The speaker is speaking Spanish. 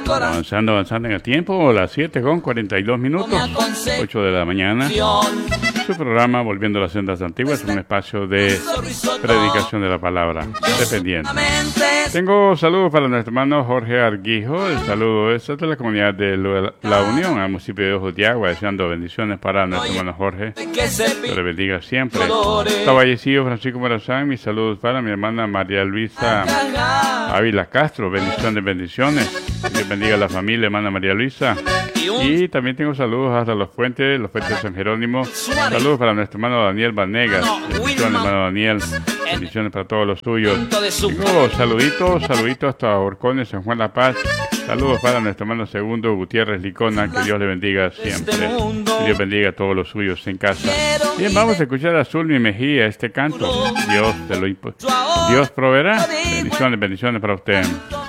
Avanzando en el tiempo, las 7:42, 8 de la mañana. Su programa Volviendo a las Sendas Antiguas es un espacio de predicación de la palabra, dependiente. Tengo saludos para nuestro hermano Jorge Arguijo. El saludo es de la comunidad de La Unión, al municipio de Ojos de Agua, deseando bendiciones para nuestro hermano Jorge. Que le bendiga siempre. Está fallecido Francisco Morazán. Mis saludos para mi hermana María Luisa Ávila Castro. Bendiciones. Que bendiga a la familia, hermana María Luisa. Y también tengo saludos hasta los puentes de San Jerónimo. Saludos para nuestro hermano Daniel Vanegas. Bendiciones, hermano Daniel. Bendiciones para todos los tuyos. Tengo saluditos hasta Horcones, San Juan La Paz. Saludos para nuestro hermano Segundo Gutiérrez Licona. Que Dios le bendiga siempre. Que Dios bendiga a todos los suyos en casa. Bien, vamos a escuchar a Zulmi Mejía este canto. Dios proveerá. Bendiciones para usted.